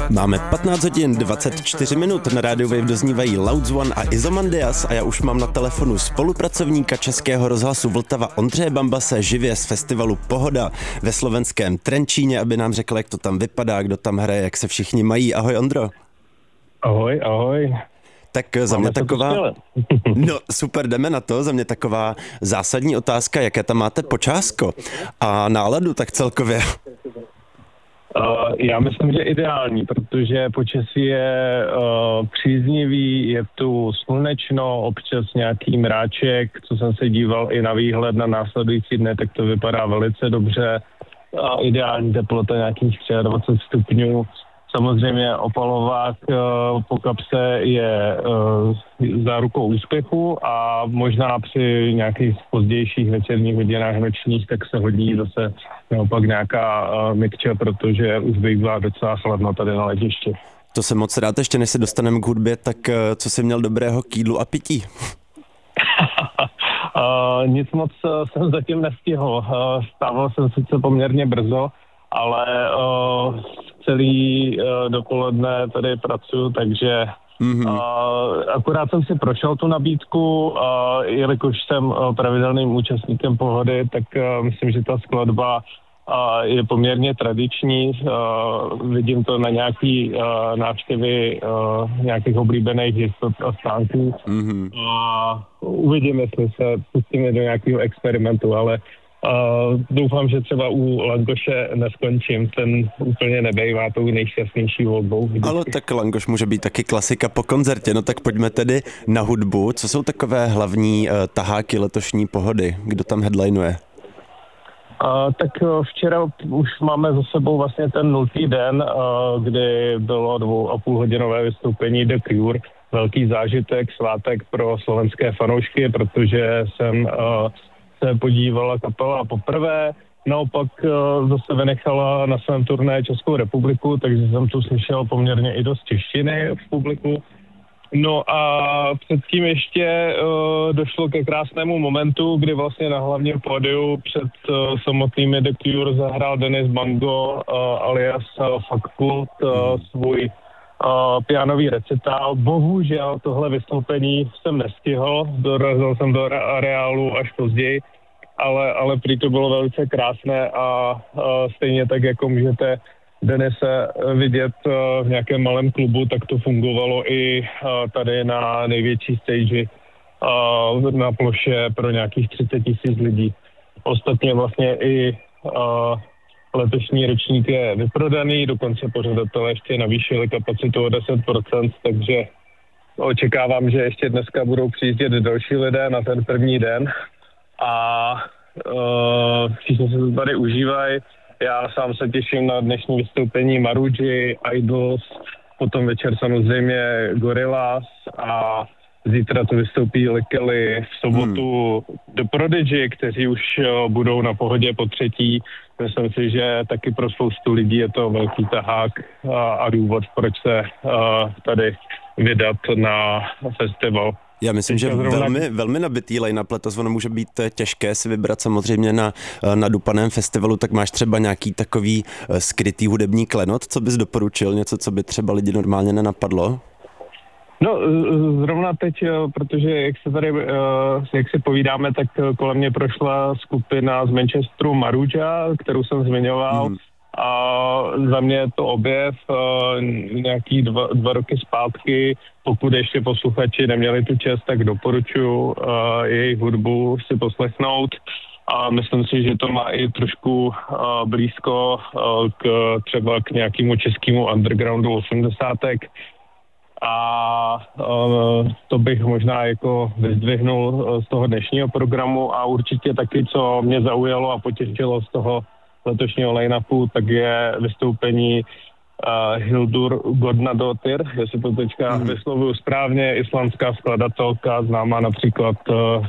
Máme 15 hodin 24 minut, na rádiu Wave doznívají Louds One a Izomandias a já už mám na telefonu spolupracovníka Českého rozhlasu Vltava Ondřeje Bambase živě z festivalu Pohoda ve slovenském Trenčíně, aby nám řekl, jak to tam vypadá, kdo tam hraje, jak se všichni mají. Ahoj Ondro. Ahoj, ahoj. Tak za mě taková, no super, jdeme na to, za mě taková zásadní otázka, jaké tam máte počásko a náladu tak celkově. Já myslím, že ideální, protože počasí je příznivý, je tu slunečno, občas nějaký mráček, co jsem se díval i na výhled na následující dny, tak to vypadá velice dobře. Ideální teplota nějakých 23 stupňů. Samozřejmě opalovák po kapse je zárukou úspěchu a možná při nějakých pozdějších večerních hodinách nočních tak se hodí zase naopak nějaká mikča, protože už bývá docela chladno tady na letišti. To jsem moc rád, ještě než se dostaneme k hudbě, tak co jsi měl dobrého k jídlu a pití? Nic moc jsem zatím nestihl. Stával jsem sice poměrně brzo, ale celý dopoledne tady pracuji, takže akorát jsem si prošel tu nabídku, jelikož jsem pravidelným účastníkem Pohody, tak myslím, že ta skladba je poměrně tradiční. Vidím to na nějaký návštěvy nějakých oblíbených jistot a stánků. Uvidím, jestli se pustíme do nějakého experimentu, ale doufám, že třeba u Langoše neskončím, ten úplně nebejvá tou nejšťastnější volbou. Ale tak Langoš může být taky klasika po koncertě, no tak pojďme tedy na hudbu. Co jsou takové hlavní taháky letošní Pohody? Kdo tam headlinuje? Tak včera už máme za sebou vlastně ten 0. den, kdy bylo 2,5hodinové vystoupení The Cure. Velký zážitek, svátek pro slovenské fanoušky, protože jsem se podívala kapela poprvé, naopak zase vynechala na svém turné Českou republiku, takže jsem tu slyšel poměrně i dost češtiny v publiku. No a předtím ještě došlo ke krásnému momentu, kdy vlastně na hlavním pódiu před samotnými The Cure zahrál Denis Bango alias Fakult svůj pianový recitál. Bohužel tohle vystoupení jsem nestihl, dorazil jsem do areálu až později, ale prý to bylo velice krásné a stejně tak, jako můžete Denise vidět v nějakém malém klubu, tak to fungovalo i tady na největší stage na ploše pro nějakých 30 000 lidí. Ostatně vlastně i letošní ročník je vyprodaný, dokonce pořadatelé ještě navýšili kapacitu o 10%, takže očekávám, že ještě dneska budou přijíždět další lidé na ten první den a všichni se to tady užívají. Já sám se těším na dnešní vystoupení Maruji, Idols, potom večer samozřejmě Gorillaz a zítra to vystoupí Lekely, v sobotu The Prodigy, kteří už budou na Pohodě po třetí. Myslím si, že taky pro spoustu lidí je to velký tahák a důvod, proč se tady vydat na festival. Já myslím, že velmi nabitý line-up letos, ono může být těžké si vybrat samozřejmě na dupaném festivalu, tak máš třeba nějaký takový skrytý hudební klenot, co bys doporučil, něco, co by třeba lidi normálně nenapadlo? No, zrovna teď, protože jak si povídáme, tak kolem mě prošla skupina z Manchesteru Maruja, kterou jsem zmiňoval. A za mě je to objev nějaký dva roky zpátky. Pokud ještě posluchači neměli tu čest, tak doporučuji jejich hudbu si poslechnout. A myslím si, že to má i trošku blízko třeba k nějakému českému undergroundu 80. A to bych možná jako vyzdvihnul z toho dnešního programu a určitě taky, co mě zaujalo a potěšilo z toho letošního line-upu, tak je vystoupení Hildur Godnadottir, jestli to teďka vyslovuju správně, islandská skladatelka, známá například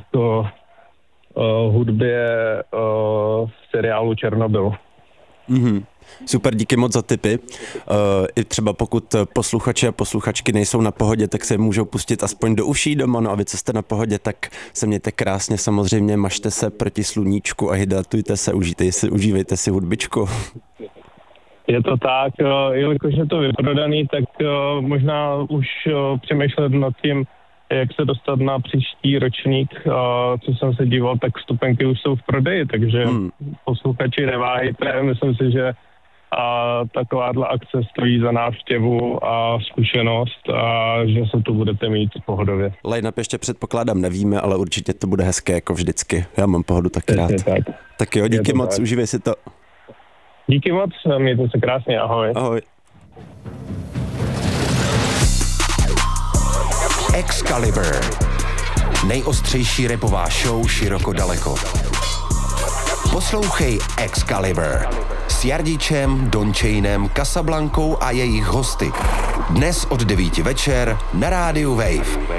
hudbě v seriálu Černobyl. Super, díky moc za tipy. I třeba pokud posluchači a posluchačky nejsou na Pohodě, tak se můžou pustit aspoň do uší doma. No a vy, co jste na Pohodě, tak se mějte krásně, samozřejmě mažte se proti sluníčku a hydratujte se, užívejte si hudbičku. Je to tak, jelikož je to vyprodaný, tak možná už přemýšlet nad tím, jak se dostat na příští ročník. Co jsem se díval, tak vstupenky už jsou v prodeji, takže posluchači neváhejte. Myslím si, že takováhle akce stojí za návštěvu a zkušenost a že se tu budete mít pohodově. Line-up ještě předpokládám nevíme, ale určitě to bude hezké jako vždycky. Já mám Pohodu taky rád. Tak jo, díky moc, tak. Užívej si to. Díky moc, mějte se krásně, ahoj. Ahoj. Excalibur. Nejostřejší rapová show široko daleko. Poslouchej Excalibur s Jardičem, Dončejnem, Casablankou a jejich hosty. Dnes od 9 večer na rádiu Wave.